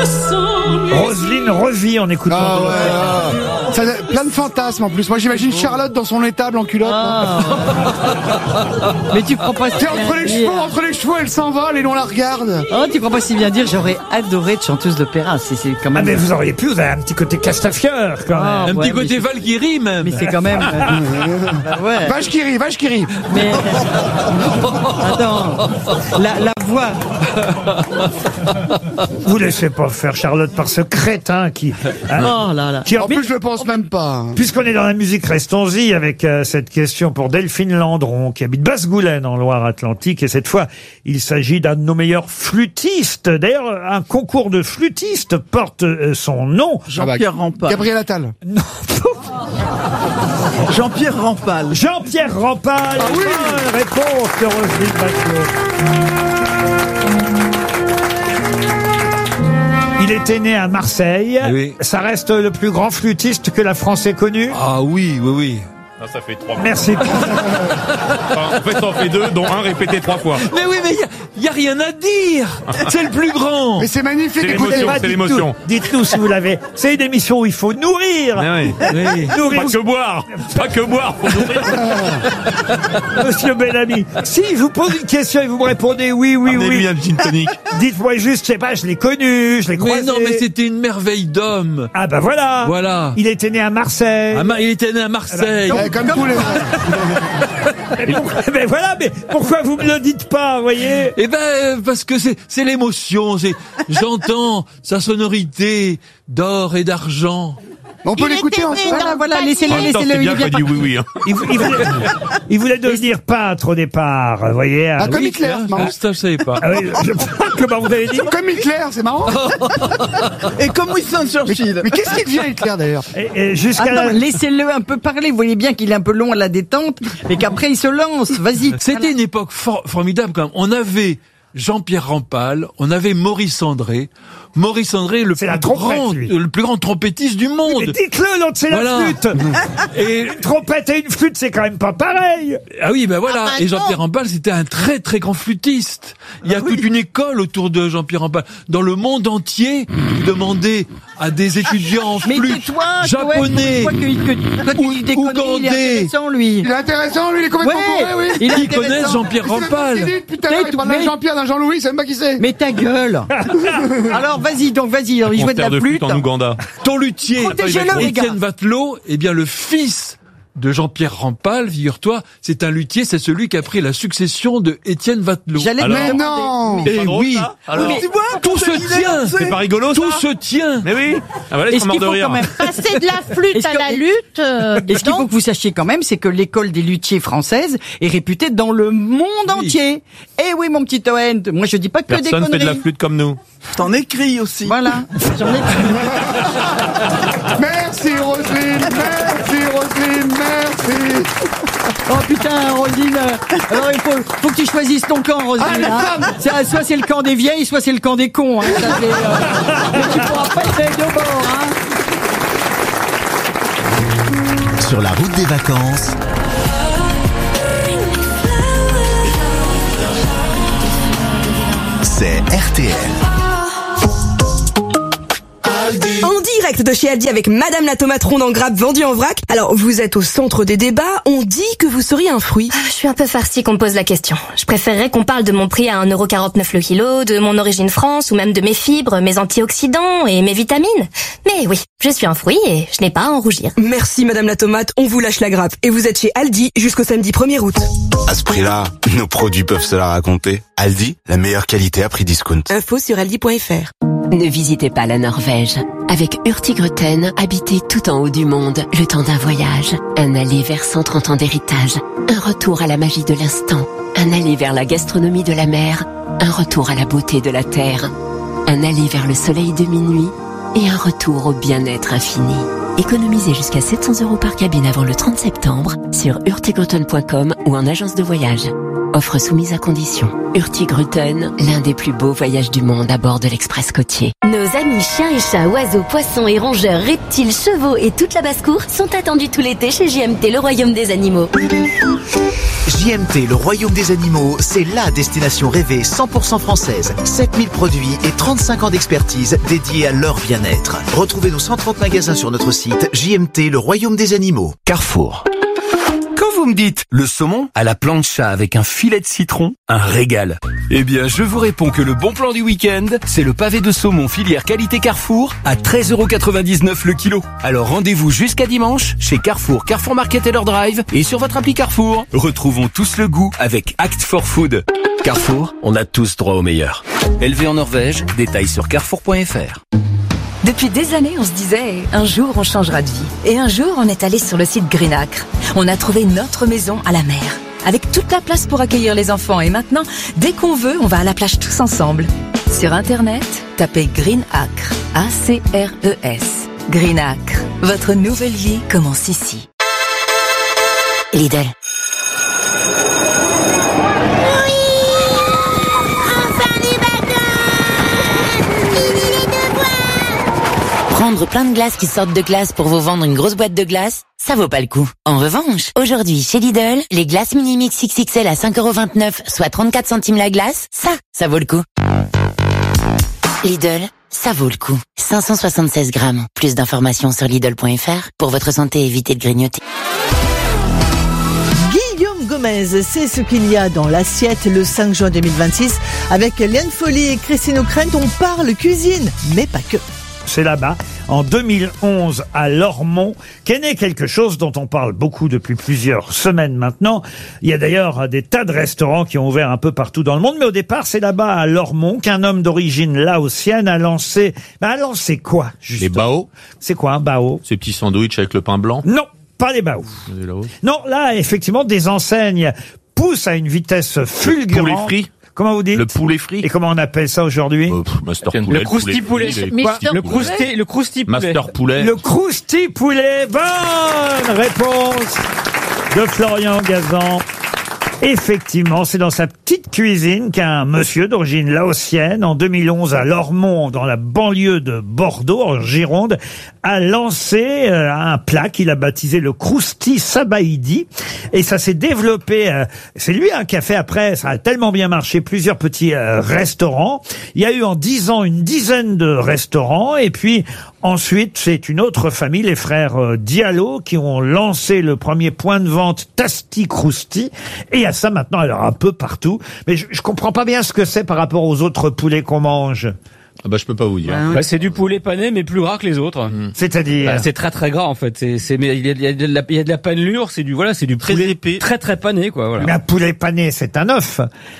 Roselyne revit en écoutant. Ah ouais, ça, plein de fantasmes en plus. Moi j'imagine Charlotte dans son étable en culotte. Mais tu crois pas si Entre les chevaux, elle s'envole et l'on la regarde. Oh, tu crois pas si bien dire, j'aurais adoré de chanteuse d'opéra. C'est quand même. Ah mais vous auriez pu, vous avez un petit côté Castafiore quand même. Un petit côté Valkyrie même. Mais c'est quand même. Ouais. Vache qui rit. Mais attends, la voix. Vous laissez pas faire Charlotte par ce crétin qui. Oh là là. Qui En plus je le pense même pas. Puisqu'on est dans la musique, restons-y avec cette question pour Delphine Landron, qui habite Basse-Goulaine en Loire-Atlantique. Et cette fois, il s'agit d'un de nos meilleurs flûtistes. D'ailleurs, un concours de flûtistes porte son nom. Jean-Pierre Rampal. Gabriel Attal. Non. Jean-Pierre Rampal. Jean-Pierre Rampal. Ah oui. Bonne réponse de Roselyne Bachelot. Il était né à Marseille. Oui. Ça reste le plus grand flûtiste que la France ait connu. Ah oui. Ah, ça fait 3. Merci. Enfin, en fait, ça en fait 2, dont un répété 3 fois. Mais oui, mais y a rien à dire. C'est le plus grand. Mais c'est magnifique. C'est Écoutez, l'émotion, c'est l'émotion. Dites-nous si vous l'avez. C'est une émission où il faut nourrir. Oui. Nourrir. Pas que boire, faut nourrir. Monsieur Bellamy, si je vous pose une question et vous me répondez oui, Amenez-lui un gin tonic. dites-moi juste, je sais pas, je l'ai connu, je l'ai croisé. Mais non, mais c'était une merveille d'homme. Ah bah voilà. Voilà. Il était né à Marseille. Il était né à Marseille. comme tous les. Mais voilà, mais pourquoi vous me le dites pas, vous voyez? Eh ben, parce que c'est l'émotion, j'entends sa sonorité d'or et d'argent. On peut l'écouter ensemble. Voilà, En même temps, c'est bien qu'il dit oui. Hein. Il voulait devenir pâtre au départ, vous voyez. Ah, comme Hitler, c'est marrant. Ça, je savais pas. Ah oui, comment vous avez dit? Comme Hitler, c'est marrant. Et comme Winston Churchill. Mais qu'est-ce qui devient Hitler d'ailleurs? Et jusqu'à Attends, laissez-le un peu parler. Vous voyez bien qu'il est un peu long à la détente, mais qu'après il se lance. Vas-y. C'était une époque formidable quand même. On avait Jean-Pierre Rampal, on avait Maurice André. Maurice André, le plus grand trompettiste du monde. Mais dites-le, l'autre c'est Voilà. la flûte. Et une trompette et une flûte, c'est quand même pas pareil. Ah oui, ben voilà. Et Jean-Pierre Rampal, c'était un très très grand flûtiste. Il y a toute une école autour de Jean-Pierre Rampal. Dans le monde entier, vous demandez à des étudiants en Mais flûte tais-toi, japonais ougandais. lui. Il est intéressant, lui, il est complètement bourré, oui. Qui connaissent Jean-Pierre Rampal. Putain, il parle d'un Jean-Pierre, d'un Jean-Louis, c'est même pas qui c'est. Mais ta gueule. Alors vas-y, il jouait de la flûte. En Ouganda. Ton luthier, Protégez-le, les gars. Étienne Vatelot, eh bien le fils de Jean-Pierre Rampal, figure-toi, c'est un luthier, c'est celui qui a pris la succession de Étienne Vatelot. J'allais Alors, Mais non. Et oui, Alors, mais- tout se tient. c'est pas rigolo, Tout ça se tient. Mais oui. Ah voilà, ils Est-ce sont morts qu'il de faut rire. quand même Passer de la flûte Est-ce à que- la lutte, Et ce qu'il faut que vous sachiez quand même, c'est que l'école des luthiers française est réputée dans le monde entier. Eh oui, mon petit Owen, moi je dis pas que des Personne fait de la conneries. flûte comme nous. T'en écris aussi. Voilà. J'en ai... Merci Roselyne, merci. Oh putain, Roselyne. Alors il faut que tu choisisses ton camp, Roselyne. Soit c'est le camp des vieilles, soit c'est le camp des cons. Hein. Ça, mais tu pourras pas être avec deux bords. Hein. Sur la route des vacances. C'est RTL. En direct de chez Aldi avec Madame la tomate ronde en grappe vendue en vrac. Alors, vous êtes au centre des débats. On dit que vous seriez un fruit. Je suis un peu farcie qu'on me pose la question. Je préférerais qu'on parle de mon prix à 1,49€ le kilo, de mon origine France ou même de mes fibres, mes antioxydants et mes vitamines. Mais oui, je suis un fruit et je n'ai pas à en rougir. Merci Madame la tomate, on vous lâche la grappe. Et vous êtes chez Aldi jusqu'au samedi 1er août. À ce prix-là, nos produits peuvent se la raconter. Aldi, la meilleure qualité à prix discount. Info sur aldi.fr. Ne visitez pas la Norvège. Avec Hurtigruten, habitez tout en haut du monde, le temps d'un voyage. Un aller vers 130 ans d'héritage. Un retour à la magie de l'instant. Un aller vers la gastronomie de la mer. Un retour à la beauté de la terre. Un aller vers le soleil de minuit. Et un retour au bien-être infini. Économisez jusqu'à 700 € par cabine avant le 30 septembre sur hurtigruten.com ou en agence de voyage. Offre soumise à condition. Hurtigruten, l'un des plus beaux voyages du monde à bord de l'Express côtier. Nos amis chiens et chats, oiseaux, poissons et rongeurs, reptiles, chevaux et toute la basse-cour sont attendus tout l'été chez JMT, le royaume des animaux. JMT, le royaume des animaux, c'est la destination rêvée 100% française. 7000 produits et 35 ans d'expertise dédiés à leur bien-être. Retrouvez nos 130 magasins sur notre site JMT, le royaume des animaux. Carrefour. Quand vous me dites le saumon à la plancha avec un filet de citron, un régal. Eh bien, je vous réponds que le bon plan du week-end, c'est le pavé de saumon filière qualité Carrefour à 13,99 € le kilo. Alors rendez-vous jusqu'à dimanche chez Carrefour, Carrefour Market et leur drive et sur votre appli Carrefour. Retrouvons tous le goût avec Act for Food. Carrefour, on a tous droit au meilleur. Élevé en Norvège, détails sur carrefour.fr. Depuis des années, on se disait, un jour on changera de vie. Et un jour, on est allé sur le site Green Acre. On a trouvé notre maison à la mer, avec toute la place pour accueillir les enfants. Et maintenant, dès qu'on veut, on va à la plage tous ensemble. Sur Internet, tapez Green Acre, A-C-R-E-S. Green Acre, votre nouvelle vie commence ici. Lidl. Prendre plein de glaces qui sortent de glace pour vous vendre une grosse boîte de glace, ça vaut pas le coup. En revanche, aujourd'hui chez Lidl, les glaces Mini-Mix XXL à 5,29 €, soit 34 centimes la glace, ça vaut le coup. Lidl, ça vaut le coup. 576 grammes. Plus d'informations sur Lidl.fr. Pour votre santé, évitez de grignoter. Guillaume Gomez, c'est ce qu'il y a dans l'assiette le 5 juin 2026. Avec Liane Folly et Christine O'Krent, on parle cuisine, mais pas que. C'est là-bas, en 2011, à Lormont, qu'est né quelque chose dont on parle beaucoup depuis plusieurs semaines maintenant. Il y a d'ailleurs des tas de restaurants qui ont ouvert un peu partout dans le monde, mais au départ, c'est là-bas, à Lormont, qu'un homme d'origine laotienne a lancé... a lancé quoi, justement? Les bao. C'est quoi, un bao? Ces petits sandwichs avec le pain blanc. Non, pas les bao. Non, là, effectivement, des enseignes poussent à une vitesse fulgurante. Poulet frit. Comment vous dites? Le poulet frit. Et comment on appelle ça aujourd'hui? Master poulet. Le crousti poulet. Le crousti poulet. Master poulet. Le crousti poulet. Bonne réponse de Florian Gazan. Effectivement, c'est dans sa petite cuisine qu'un monsieur d'origine laotienne, en 2011 à Lormont, dans la banlieue de Bordeaux, en Gironde, a lancé un plat qu'il a baptisé le Crousti Sabaïdi. Et ça s'est développé, c'est lui qui a fait après, ça a tellement bien marché, plusieurs petits restaurants. Il y a eu en 10 ans une dizaine de restaurants. Et puis ensuite, c'est une autre famille, les frères Diallo, qui ont lancé le premier point de vente Tasti Crousti. Et il y a ça maintenant, alors un peu partout. Mais je comprends pas bien ce que c'est par rapport aux autres poulets qu'on mange. Ah bah je peux pas vous dire. Bah, c'est du poulet pané mais plus gras que les autres. C'est-à-dire bah, c'est très très gras en fait. Mais il y a de la panelure, c'est du poulet épais. Très très pané quoi. Voilà. Mais un poulet pané c'est un œuf.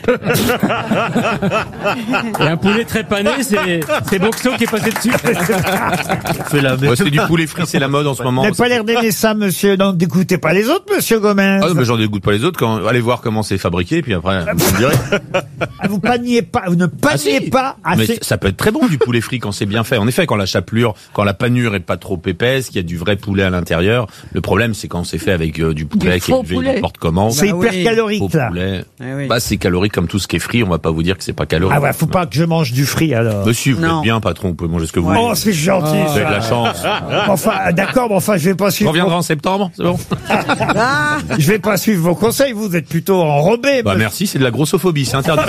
Et un poulet très pané c'est Boxo qui est passé dessus. C'est du poulet frit, c'est la mode en ce moment. Vous n'avez pas l'air d'aimer ça, monsieur. Non, dégoûtez pas les autres, monsieur Gomez. Ah non, mais j'en dégoûte pas les autres. Allez voir comment c'est fabriqué, puis après vous me direz. Vous paniez pas, vous ne paniez pas assez. Mais ça peut être très bon du poulet frit quand c'est bien fait. En effet, quand la panure est pas trop épaisse, qu'il y a du vrai poulet à l'intérieur. Le problème, c'est quand c'est fait avec du poulet qui est élevé n'importe comment. C'est hyper calorique là. Bah c'est calorique comme tout ce qui est frit. On va pas vous dire que c'est pas calorique. Ah ouais, faut pas que je mange du frit alors. Monsieur, vous êtes bien patron, vous pouvez manger ce que vous voulez. Oh, c'est gentil. Vous avez de la chance. Enfin, d'accord, mais enfin, je vais pas suivre. On reviendra en septembre, c'est bon. Je vais pas suivre vos conseils. Vous êtes plutôt enrobé. Bah merci, c'est de la grossophobie, c'est interdit.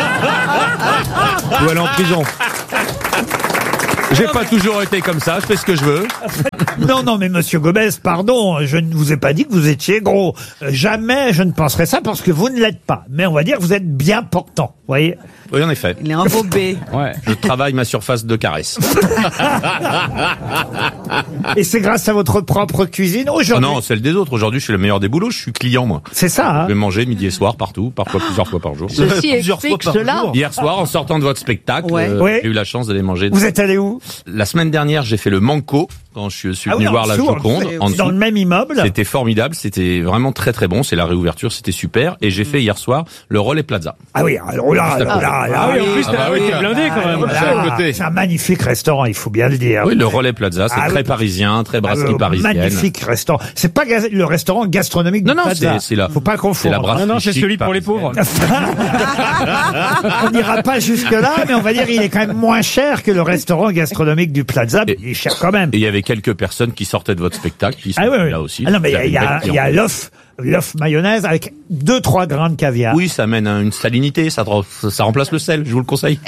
Ou aller en prison. J'ai pas toujours été comme ça, je fais ce que je veux. Non, mais monsieur Gomez, pardon, je ne vous ai pas dit que vous étiez gros. Jamais je ne penserais ça parce que vous ne l'êtes pas. Mais on va dire que vous êtes bien portant, vous voyez. Oui, en effet. Il est embobé. Ouais. Je travaille ma surface de caresse. Et c'est grâce à votre propre cuisine aujourd'hui? Non, celle des autres. Aujourd'hui, je suis le meilleur des boulots, je suis client, moi. C'est ça, hein? Je vais manger midi et soir partout, parfois plusieurs fois par jour. Ceci explique cela. Hier soir, en sortant de votre spectacle, Ouais. j'ai eu la chance d'aller manger. Vous êtes allé où? La semaine dernière, j'ai fait le Manco, quand je suis venu voir la Joconde. Dans le même immeuble. C'était formidable, c'était vraiment très très bon. C'est la réouverture, c'était super. Et j'ai fait hier soir le Relais Plaza. Ah oui, alors là, oui, en plus, t'es blindé quand même. C'est un magnifique restaurant, il faut bien le dire. Oui, le Relais Plaza, c'est très parisien, très brasserie parisienne. Magnifique restaurant. C'est pas le restaurant gastronomique du Plaza. C'est là. Faut pas confondre. C'est la brasserie. Non, c'est celui pour les pauvres. On n'ira pas jusque-là, mais on va dire il est quand même moins cher que le restaurant gastronomique du Plaza. Il est cher quand même. Et il y avait quelques personnes qui sortaient de votre spectacle, qui sont là aussi. Ah non, mais il y a l'œuf mayonnaise avec 2-3 grains de caviar. Oui, ça amène à une salinité, ça remplace le sel, je vous le conseille.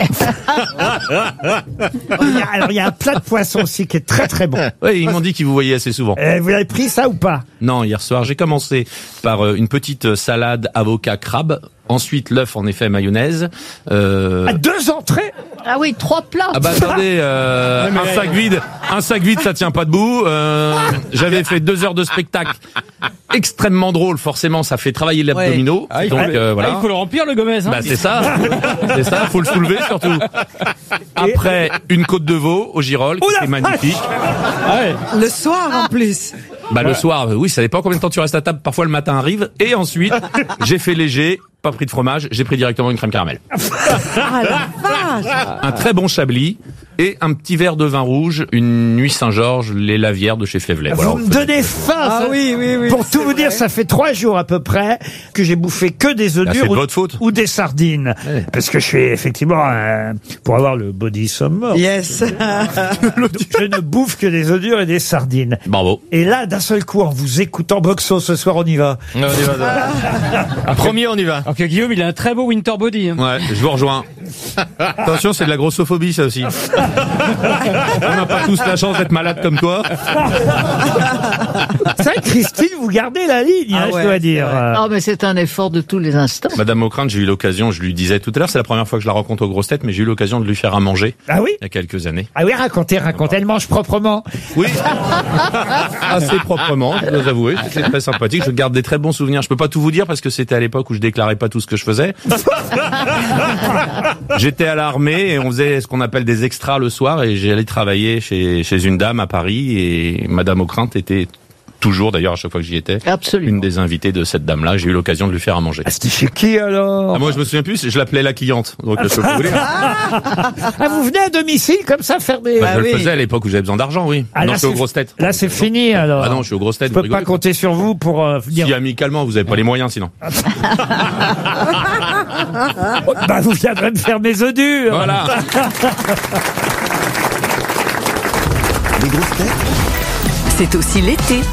Alors il y a un plat de poisson aussi qui est très très bon. Oui, ils m'ont dit qu'ils vous voyaient assez souvent. Vous avez pris ça ou pas? Non, hier soir, j'ai commencé par une petite salade avocat crabe. Ensuite, l'œuf, en effet, mayonnaise. 2 entrées? Ah oui, 3 plats. Ah bah attendez, un sac vide, ça tient pas debout. J'avais fait 2 heures de spectacle extrêmement drôle. Forcément, ça fait travailler les abdominaux. Ah, donc voilà. Il faut le remplir le Gomez. Hein. Bah c'est ça, faut le soulever surtout. Après, une côte de veau au girolles, qui était magnifique. Le soir en plus. Bah le soir, oui, ça dépend combien de temps tu restes à table. Parfois le matin arrive. Et ensuite, j'ai fait léger. Pas pris de fromage, j'ai pris directement une crème caramel. Ah la vache! Un très bon chablis et un petit verre de vin rouge, une nuit Saint-Georges, les Lavières de chez Févelet. Vous me donnez faim. Ah oui. Pour tout vous dire, ça fait 3 jours à peu près que j'ai bouffé que des œufs durs c'est de votre faute. ou des sardines. Ouais. Parce que je suis effectivement, pour avoir le body summer, Yes. je ne bouffe que des œufs durs et des sardines. Bravo. Et là, d'un seul coup, en vous écoutant Boxo, ce soir, on y va. Premier, on y va. Ok, Guillaume, il a un très beau winter body. Hein. Ouais, je vous rejoins. Attention, c'est de la grossophobie, ça aussi. On n'a pas tous la chance d'être malade comme toi. Ça, Christine, vous gardez la ligne, je dois dire. Non, mais c'est un effort de tous les instants. Madame Ockrent, j'ai eu l'occasion, je lui disais tout à l'heure, c'est la première fois que je la rencontre aux grosses têtes, mais j'ai eu l'occasion de lui faire à manger. Ah oui? Il y a quelques années. Ah oui, racontez. Elle mange proprement. Oui. Assez proprement, je dois avouer. C'était très sympathique. Je garde des très bons souvenirs. Je peux pas tout vous dire parce que c'était à l'époque où je déclarais pas tout ce que je faisais. J'étais à l'armée et on faisait ce qu'on appelle des extras le soir et j'allais travailler chez une dame à Paris et Madame Ockrent était toujours, d'ailleurs, à chaque fois que j'y étais, une des invitées de cette dame-là. J'ai eu l'occasion de lui faire à manger. C'était chez qui, alors? Moi, je me souviens plus, je l'appelais la cliente. Donc, je peux vous dire. Vous venez à domicile, comme ça, faire des... je le faisais à l'époque où j'avais besoin d'argent, oui. Non, je suis aux grosses têtes. Là, c'est fini, alors. Ah non, je suis aux grosses têtes. Je peux pas compter sur vous pour venir... Si, amicalement, vous avez pas les moyens, sinon. Vous viendrez me faire mes œufs durs. Voilà. Les grosses têtes, C'est aussi l'été.